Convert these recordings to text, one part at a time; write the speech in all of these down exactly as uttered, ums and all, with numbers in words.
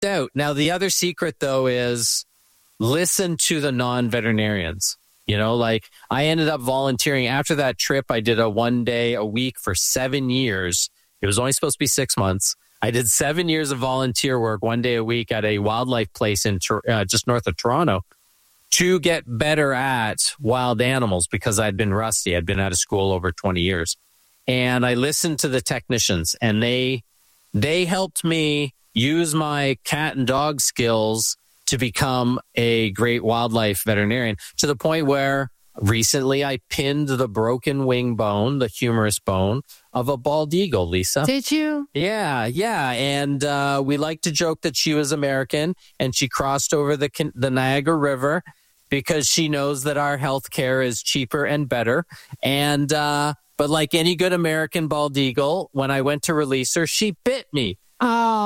out. Now, the other secret, though, is listen to the non-veterinarians. You know, like I ended up volunteering after that trip. I did a one day a week for seven years. It was only supposed to be six months. I did seven years of volunteer work one day a week at a wildlife place in uh, just north of Toronto to get better at wild animals because I'd been rusty. I'd been out of school over twenty years. And I listened to the technicians, and they they helped me use my cat and dog skills to become a great wildlife veterinarian, to the point where recently I pinned the broken wing bone, the humerus bone of a bald eagle, Lisa. Did you? Yeah, yeah. And uh, we like to joke that she was American and she crossed over the the Niagara River because she knows that our health care is cheaper and better. And uh, but like any good American bald eagle, when I went to release her, she bit me. Oh.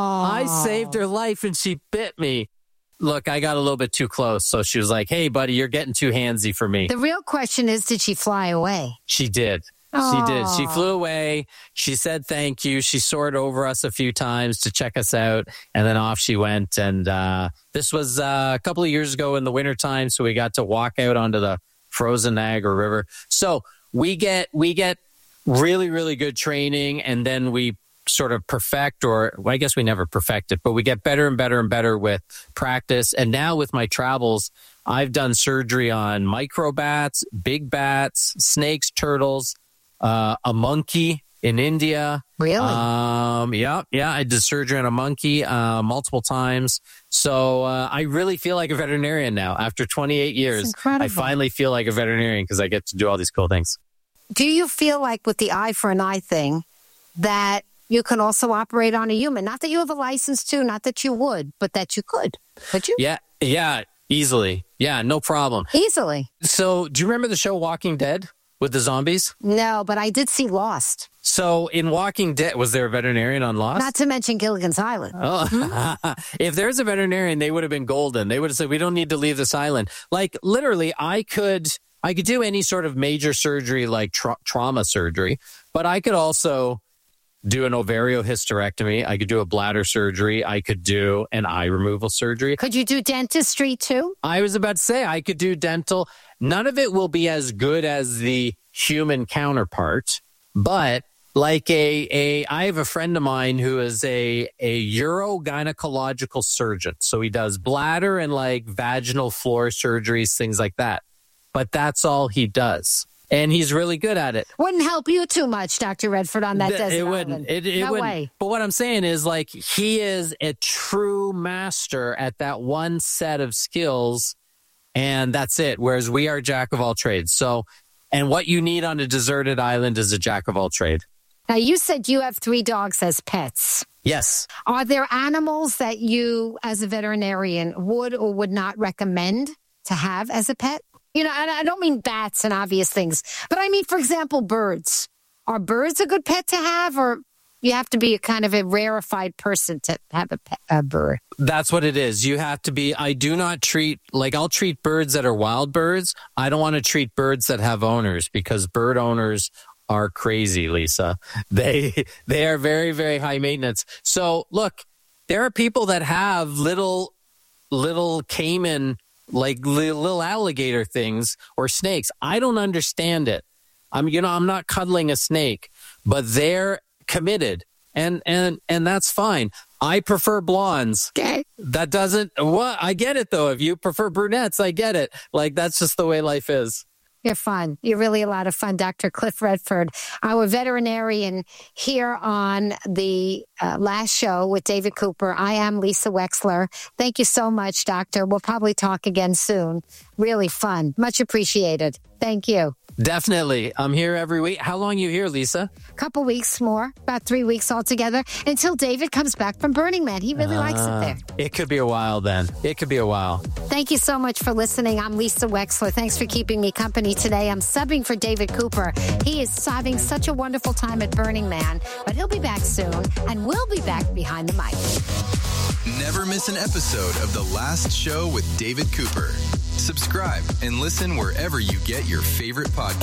I saved her life and she bit me. Look, I got a little bit too close. So she was like, hey, buddy, you're getting too handsy for me. The real question is, did she fly away? She did. Oh. She did. She flew away. She said thank you. She soared over us a few times to check us out. And then off she went. And uh, this was uh, a couple of years ago in the wintertime. So we got to walk out onto the frozen Niagara River. So we get we get really, really good training. And then we sort of perfect, or well, I guess we never perfect it, but we get better and better and better with practice. And now with my travels, I've done surgery on microbats, big bats, snakes, turtles, uh, a monkey in India. Really? Um, yeah, yeah. I did surgery on a monkey uh, multiple times. So uh, I really feel like a veterinarian now. After twenty-eight years, I finally feel like a veterinarian because I get to do all these cool things. Do you feel like with the eye for an eye thing that you can also operate on a human? Not that you have a license to, not that you would, but that you could. Could you? Yeah, yeah, easily. Yeah, no problem. Easily. So do you remember the show Walking Dead with the zombies? No, but I did see Lost. So in Walking Dead, was there a veterinarian on Lost? Not to mention Gilligan's Island. Oh, hmm? If there's a veterinarian, they would have been golden. They would have said, we don't need to leave this island. Like literally, I could, I could do any sort of major surgery like tra- trauma surgery, but I could also do an ovariohysterectomy. I could do a bladder surgery. I could do an eye removal surgery. Could you do dentistry too? I was about to say I could do dental. None of it will be as good as the human counterpart, but like a, a I have a friend of mine who is a, a urogynecological surgeon. So he does bladder and like vaginal floor surgeries, things like that. But that's all he does. And he's really good at it. Wouldn't help you too much, Doctor Redford, on that desert It wouldn't. island. It, it no wouldn't. way. But what I'm saying is, like, he is a true master at that one set of skills, and that's it. Whereas we are jack of all trades. So, and what you need on a deserted island is a jack of all trade. Now, you said you have three dogs as pets. Yes. Are there animals that you, as a veterinarian, would or would not recommend to have as a pet? You know, I don't mean bats and obvious things, but I mean, for example, birds. Are birds a good pet to have, or you have to be a kind of a rarefied person to have a, pet, a bird? That's what it is. You have to be, I do not treat, like I'll treat birds that are wild birds. I don't want to treat birds that have owners because bird owners are crazy, Lisa. They, they are very, very high maintenance. So look, there are people that have little, little caiman, like little alligator things or snakes. I don't understand it. I'm, you know, I'm not cuddling a snake, but they're committed, and and and that's fine. I prefer blondes. Okay. That doesn't. What I get it though. If you prefer brunettes, I get it. Like that's just the way life is. You're fun. You're really a lot of fun, Doctor Cliff Redford, our veterinarian here on the uh, last show with David Cooper. I am Lisa Wexler. Thank you so much, Doctor. We'll probably talk again soon. Really fun. Much appreciated. Thank you. Definitely. I'm here every week. How long are you here, Lisa? A couple weeks more, about three weeks altogether, until David comes back from Burning Man. He really uh, likes it there. It could be a while then. It could be a while. Thank you so much for listening. I'm Lisa Wexler. Thanks for keeping me company today. I'm subbing for David Cooper. He is having such a wonderful time at Burning Man, but he'll be back soon, and we'll be back behind the mic. Never miss an episode of The Last Show with David Cooper. Subscribe and listen wherever you get your favorite podcasts.